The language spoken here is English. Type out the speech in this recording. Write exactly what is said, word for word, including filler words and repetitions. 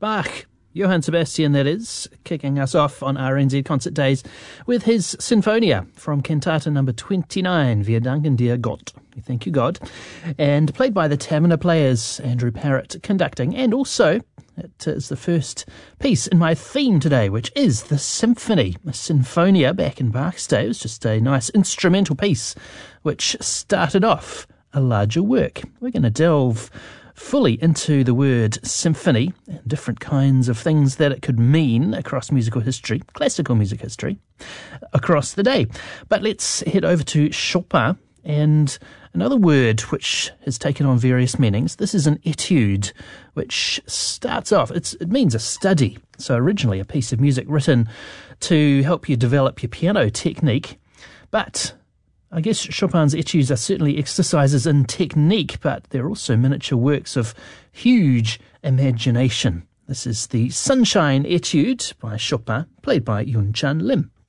Bach. Johann Sebastian, that is, kicking us off on R N Z Concert Days with his Sinfonia from Cantata number twenty-nine, Wir danken dir Gott, we thank you God, and played by the Tamina Players, Andrew Parrott conducting, and also it is the first piece in my theme today, which is the symphony. A Sinfonia back in Bach's day was just a nice instrumental piece which started off a larger work. We're going to delve fully into the word symphony and different kinds of things that it could mean across musical history, classical music history, across the day. But let's head over to Chopin and another word which has taken on various meanings. This is an etude, which starts off, it's, it means a study. So originally a piece of music written to help you develop your piano technique, but I guess Chopin's etudes are certainly exercises in technique, but they're also miniature works of huge imagination. This is the Sunshine Etude by Chopin, played by Yun Chan Lim.